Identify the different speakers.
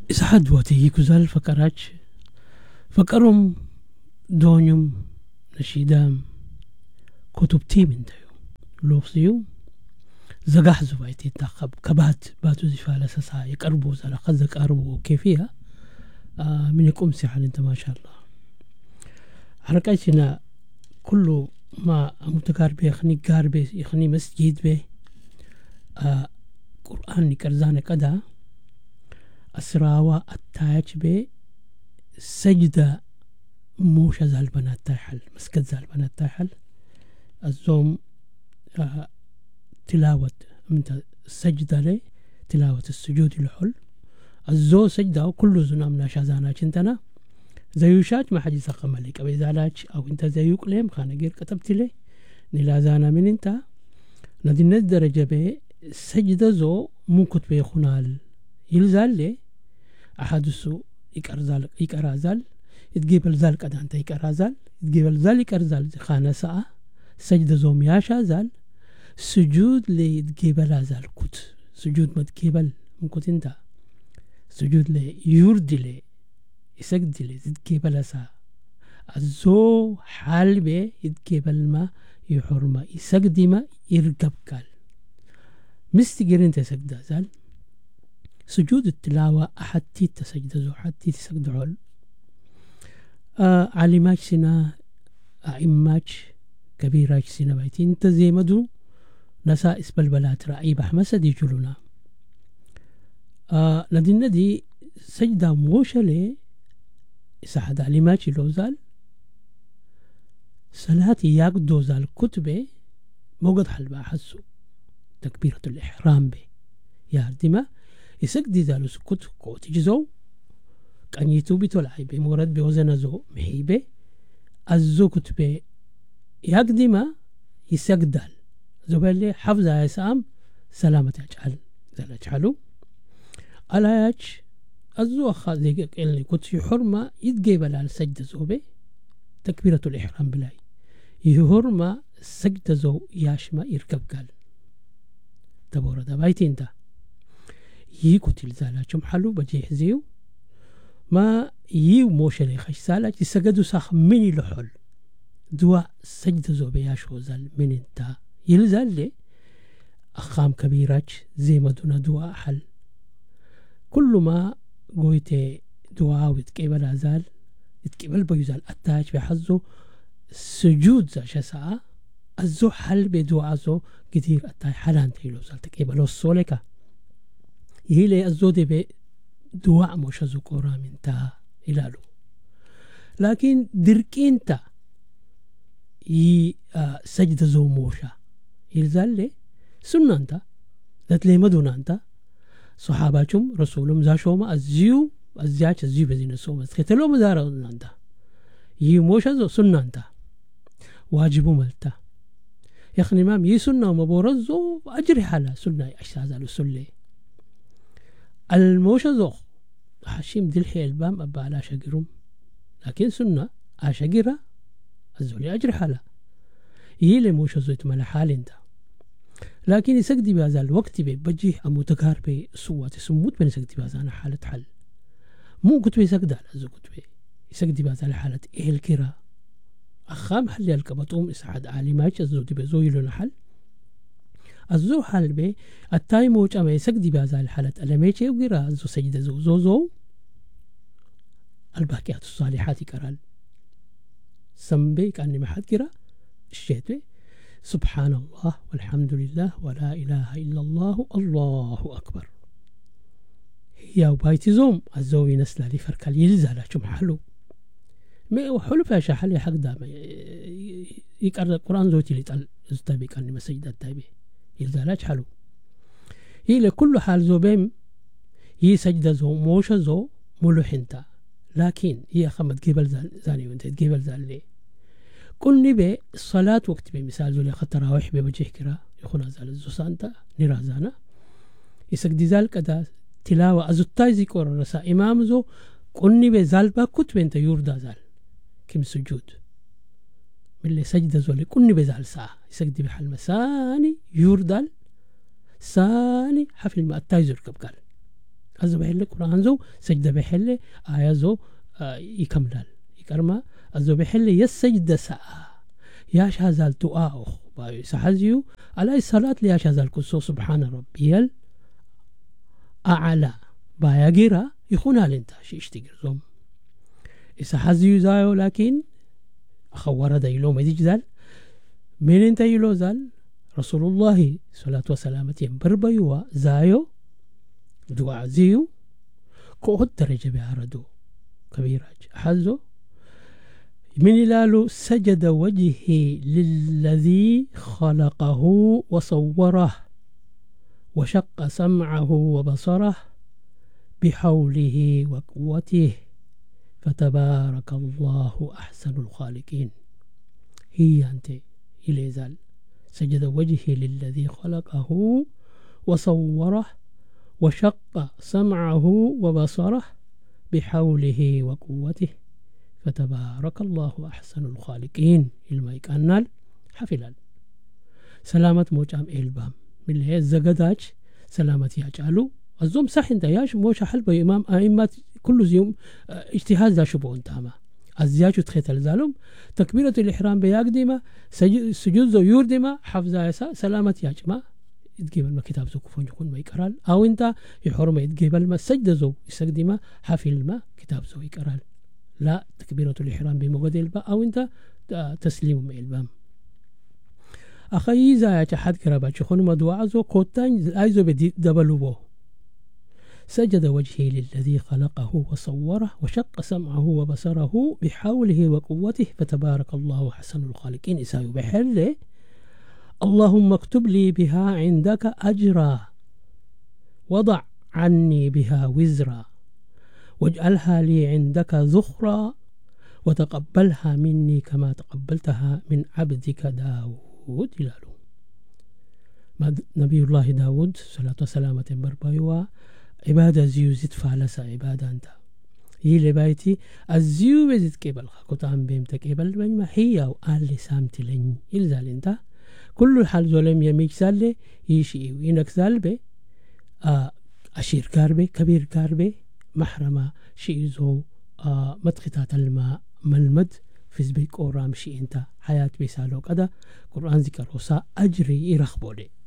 Speaker 1: إسحاد واتي كزال فكراتش فكرهم دونيوم نشيدام كتبتي من دايو لوفسيو زقاح زبايتي تاقب كبات باتو زفالة سسا يقربو زالا قزك أربو كيفيها من يقوم سيحال انت ما شاء الله حركاتنا كله ما متقارب يخني قارب يخني مسجد به قرآن نكرزان كدا أسراوة التاج به سجدة موشة زال بنات تاحل مسكت زال بنات تاحل الزوم تلاوة من السجدة لي تلاوة السجود الحل الزو سجدة وكل زنام ناشازانا چنتنا زيوشات ما حد يسقم عليك أو إزالاج أو انت زيوك لهم خانا غير كتبت لي نلازانا من انت ندين الدرجة به سجدة زو ممكن بيخونال يلزال لي أحد السو يكرازال يتجيبل ذلك أدا أنت يكرازال يتجيبل ذلك أرزال خانا ساعة سجدة زو مياشا زال سجود لي يتجيبل زال كت سجود ما تجيبل ممكن انت سجود لي يرد لي يسجد لي يتجيبل ساعة الزو حال بي يتجيبل ما يحرم يسجد ما يركب كال مستقر انت سجد زال سجود التلاوة أحد تيت سجد زو حد تيت سجد عول علماج سنا أئماج كبيراج سنا بايتين انت زي مدو نسا اسبل بلات رأي بحمسة دي جلونا ندين ندي سجدة موشة لي سحد علماج لوزال صلاتي يقدو زال كتبه موقد حلبا حسو تكبيرة الإحرام به يا ديما يسجد زالو سكوت كوت جزو كان يتوبي تولعي بمورد بوزن زو محيبه الزو كتبه يقدم يسجدال زبالي حفظة يسام سلامة يجعل زال يجعلو ألا الزو أخذ اللي كنت يحرم يتجيبل على السجدة زوبه تكبيرة الإحرام بلاي يحرم السجدة زو ياشما يركب قال تبورة بايتين ده يكتل زالاتهم حلو بجيح زيو ما يو موشلي خش سالات يسجدوا ساخ مني لحل دواء سجدة زو بياشو زال من انتا يلزال لي أخام كبيراج زي ما دون دواء حل كل ما قويت دواء ويتكيبل أزال يتكيبل بيزال التاج بحزو سجود زا شساء الزو حل بدواء زو كتير التاج حلان تيلو زال تكيبلو السوليكا يهيلي الزودي بدواء موشا زكورا من تا إلالو لكن دركين تا سجد زو موشا يلزال لي سنة انتا ذات لي مدون انتا صحاباتهم رسولهم زاشوما الزيو الزياج الزيو بزين السوما تختلو مدارا انتا موشا زو سنة انتا واجبو ملتا يخني مام سنة ومبورزو أجري حالا سنة أشتازالو سلي الموشة زو حشيم دلحي البام أبا على شجرهم لكن سنة أشجرة الزولي أجر حالة يلي موشة زو يتمنى حال انت لكن يسقدي بهذا الوقت بجيه أموتكار بسوات سموت بين يسقدي بهذا أنا حالة حل مو كتبه يسقد على زو كتبه يسقدي بهذا الحالة إيه الكرا أخام حل يلقبتهم إسعاد عالماج الزو دي بزو يلون حل الزو حال بي التايم موج أما يسقدي بهذا الحالة ألميتي وغيرها الزو سجد زو الباقيات الصالحات كرال سمبي كأني ما حد كرا الشيت سبحان الله والحمد لله ولا إله إلا الله الله أكبر يا بايتي زوم الزوي نسلا لي فركال يلزالا شو حلو ما وحلو فيها حل حق دام يقرأ القرآن زوتي اللي تال زتابي كأني مسجد التابي يلزالا حلو هي لكل حال زوبيم هي سجدة زو موشة زو ملوحنتا لكن هي خمت جبل زاني وانت جبل زان لي كل نبي الصلاة وقت بمثال زولي خطر راوح بوجه كرا يخونا زال الزوسانتا نرازانا يسجد ذلك دا تلاوة أزوتايزي كور رسا إمام زو كل نبي زال باكوت بنت يوردا زال كم سجود من اللي سجد زولي كل نبي زال ساعة يسجد بحال مساني يوردال ساني حفل ما التايزر كبقال أزو بحل قرآن زو سجدة بحل آية زو يكملال يكرما أزو بحل يسجد ساعة ياش هذا الدعاء باي سحزيو على الصلاة لياش هذا الكسو سبحان ربي الأعلى بايا جيرا يخون هالنتاش يشتغل زوم سحزيو زايو لكن أخوار دايلو ما يجزال من انت يلو زال رسول الله صلاة وسلامة بربيوا زايو دعاء زيو كوهد درجة بهاردو كبيراج حزو من لالو سجد وجهي للذي خلقه وصوره وشق سمعه وبصره بحوله وقوته فتبارك الله أحسن الخالقين. هي أنت إلى زال سجد وجهي للذي خلقه وصوره وشق سمعه وبصره بحوله وقوته فتبارك الله أحسن الخالقين. المايك أنال حفلال سلامة موجام إلبام من اللي هي الزقداج سلامة يجعلوا الزوم صح انت ياش موش حلب إمام أئمة كل يوم اجتهاد ذا شبه انتهما الزياج تخيت الزالم تكبيرة الإحرام بيقدمه سجود ذو يردمه حفظة يسا سلامة يجمع يتقبل ما كتاب ذو كفون يكون ما يقرال أو انت يحرم يتقبل ما سجد ذو يسقدمه حفل ما كتاب ذو يقرال لا تكبيرة الإحرام بمقد البا أو انت تسليم ما البام أخي إذا يتحد كرابات شخون مدوعة ذو قوتان أيزو بدي دبلوبو سجد وجهي للذي خلقه وصوره وشق سمعه وبصره بحوله وقوته فتبارك الله حسن الخالقين. إساء بحله اللهم اكتب لي بها عندك أجرا وضع عني بها وزرا واجعلها لي عندك ذخرا وتقبلها مني كما تقبلتها من عبدك داود. إلالو نبي الله داود صلاة وسلامة بربايوا عبادة زيو زيت فالسا عبادة أنت هي لبايتي الزيو بزيت كيبل كتام بيمت كيبل بنما هي وقال سامتي لن يلزال انت كل حال ظلم يميك سالي يشي وينك سالبي أشير كاربي كبير كاربي محرمة شيزو مدخطات الماء ملمد فيزبيك أورام شي انت حياة بيسالو كذا قرآن ذكر وسا أجري يرخبولي